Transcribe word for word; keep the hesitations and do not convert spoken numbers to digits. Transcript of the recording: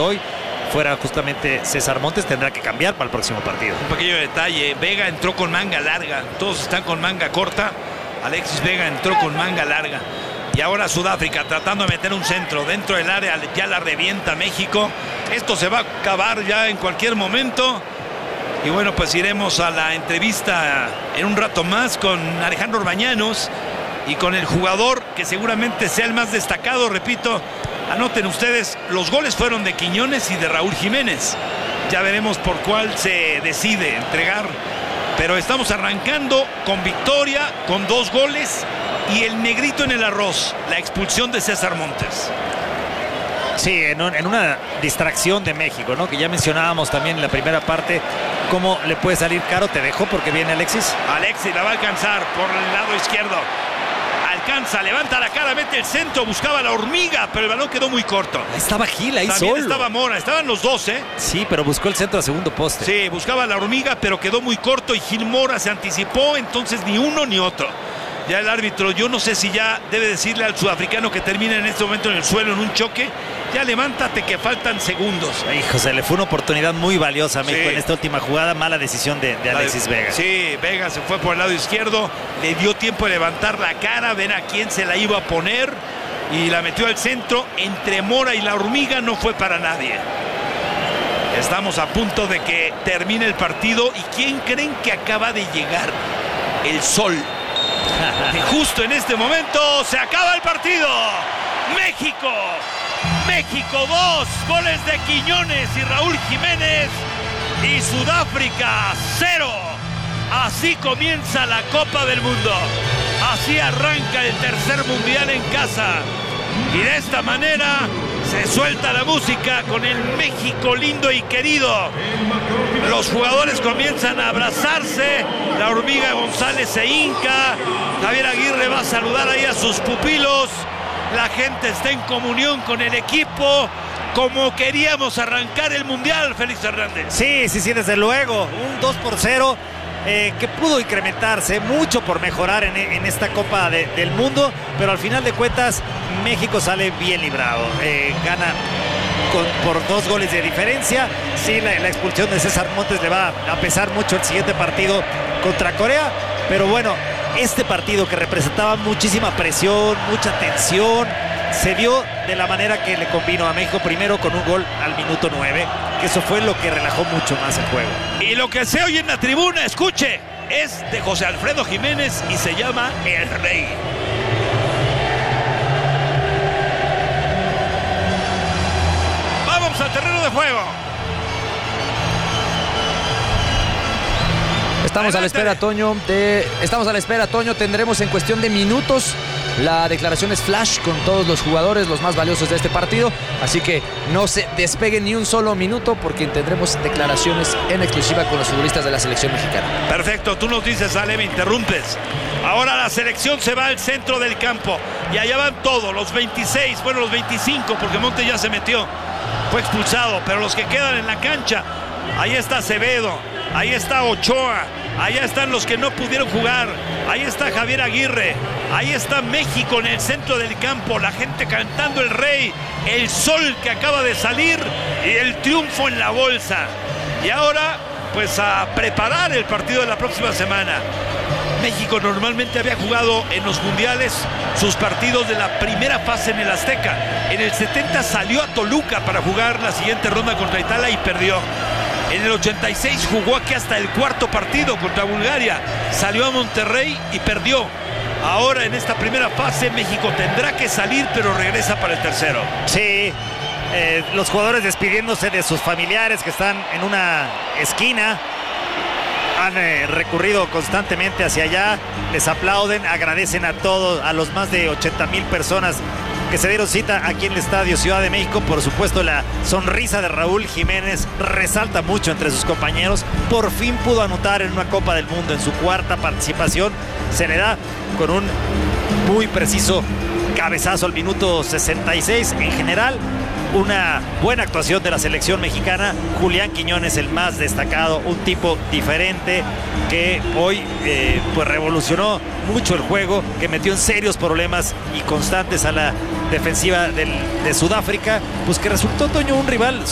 hoy fuera justamente César Montes, tendrá que cambiar para el próximo partido. Un pequeño detalle, Vega entró con manga larga, todos están con manga corta, Alexis Vega entró con manga larga. Y ahora Sudáfrica tratando de meter un centro dentro del área, ya la revienta México. Esto se va a acabar ya en cualquier momento. Y bueno, pues iremos a la entrevista en un rato más con Alejandro Orbañanos y con el jugador que seguramente sea el más destacado. Repito, anoten ustedes, los goles fueron de Quiñones y de Raúl Jiménez. Ya veremos por cuál se decide entregar. Pero estamos arrancando con victoria, con dos goles y el negrito en el arroz, la expulsión de César Montes. Sí, en, un, en una distracción de México, ¿no? Que ya mencionábamos también en la primera parte cómo le puede salir caro. Te dejo porque viene Alexis. Alexis la va a alcanzar por el lado izquierdo. Alcanza, levanta la cara, mete el centro, buscaba la hormiga, pero el balón quedó muy corto. Estaba Gil ahí También solo. estaba Mora, estaban los dos, ¿eh? Sí, pero buscó el centro a segundo poste. Sí, buscaba la hormiga, pero quedó muy corto y Gil Mora se anticipó, entonces ni uno ni otro. Ya el árbitro, yo no sé si ya debe decirle al sudafricano que termina en este momento en el suelo en un choque. Ya levántate que faltan segundos. Hijo, se le fue una oportunidad muy valiosa a México Sí. en esta última jugada. Mala decisión de, de Alexis Vega. Sí, Vega se fue por el lado izquierdo. Le dio tiempo de levantar la cara, ver a quién se la iba a poner. Y la metió al centro. Entre Mora y la hormiga no fue para nadie. Estamos a punto de que termine el partido. ¿Y quién creen que acaba de llegar? El sol. Y justo en este momento se acaba el partido. México. México dos. Goles de Quiñones y Raúl Jiménez. Y Sudáfrica cero. Así comienza la Copa del Mundo. Así arranca el tercer mundial en casa. Y de esta manera se suelta la música con el México lindo y querido. Los jugadores comienzan a abrazarse. La hormiga González se hinca. Javier Aguirre va a saludar ahí a sus pupilos. La gente está en comunión con el equipo. Como queríamos arrancar el mundial, Félix Hernández. Sí, sí, sí, desde luego. Un dos por cero. Eh, que pudo incrementarse, mucho por mejorar en, en esta Copa de, del Mundo, pero al final de cuentas México sale bien librado, eh, gana con, por dos goles de diferencia. Sí, la, la expulsión de César Montes le va a pesar mucho el siguiente partido contra Corea, pero bueno, este partido que representaba muchísima presión, mucha tensión, se dio de la manera que le convino a México, primero con un gol al minuto nueve, que eso fue lo que relajó mucho más el juego. Y lo que se oye en la tribuna, escuche, es de José Alfredo Jiménez y se llama El Rey. Vamos al terreno de juego. Estamos a la espera, Toño. De, estamos a la espera, Toño. Tendremos en cuestión de minutos la declaración es flash con todos los jugadores, los más valiosos de este partido. Así que no se despeguen ni un solo minuto porque tendremos declaraciones en exclusiva con los futbolistas de la selección mexicana. Perfecto, tú nos dices, Ale, me interrumpes. Ahora la selección se va al centro del campo y allá van todos, los veintiséis, bueno, los veinticinco, porque Montes ya se metió, fue expulsado, pero los que quedan en la cancha, ahí está Acevedo, ahí está Ochoa, allá están los que no pudieron jugar, ahí está Javier Aguirre, ahí está México en el centro del campo, la gente cantando El Rey, el sol que acaba de salir y el triunfo en la bolsa. Y ahora, pues a preparar el partido de la próxima semana. México normalmente había jugado en los mundiales sus partidos de la primera fase en el Azteca. En el setenta salió a Toluca para jugar la siguiente ronda contra Italia y perdió. En el ochenta y seis jugó aquí hasta el cuarto partido contra Bulgaria. Salió a Monterrey y perdió. Ahora en esta primera fase México tendrá que salir, pero regresa para el tercero. Sí, eh, los jugadores despidiéndose de sus familiares que están en una esquina. Han eh, recurrido constantemente hacia allá, les aplauden, agradecen a todos, a los más de ochenta mil personas que se dieron cita aquí en el Estadio Ciudad de México. Por supuesto, la sonrisa de Raúl Jiménez resalta mucho entre sus compañeros. Por fin pudo anotar en una Copa del Mundo, en su cuarta participación. Se le da con un muy preciso cabezazo al minuto sesenta y seis. En general, una buena actuación de la selección mexicana. Julián Quiñones, el más destacado, un tipo diferente que hoy eh, pues revolucionó mucho el juego, que metió en serios problemas y constantes a la defensiva del, de Sudáfrica, pues que resultó, Toño, un rival